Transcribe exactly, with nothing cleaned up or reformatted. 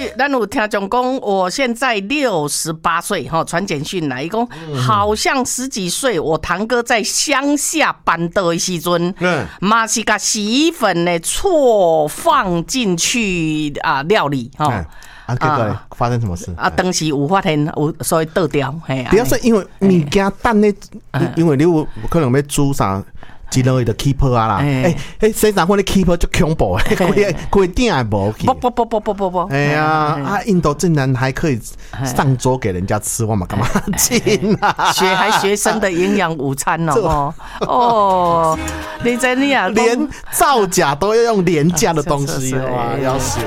咱有听众讲，我现在六十八岁哈，传简讯来讲，好像十几岁，我堂哥在乡下办到的时阵，嗯，嘛是把洗衣粉呢错放进去啊料理哈。嗯啊，结果呢？发生什么事？ 啊，当时有发现有，所以倒掉。 不要说因为物件等咧，因为你有可能要煮啥，一类的 keeper 啊啦。哎哎，洗衫粉的 keeper 就恐怖，规规顶也无去。 不不不不不不不。 哎呀，啊，印度竟然还可以上桌给人家吃，我嘛干嘛进啊？ 学还学生的营养午餐哦。哦，你在你啊， 连造假都要用廉价的东西哇，要死！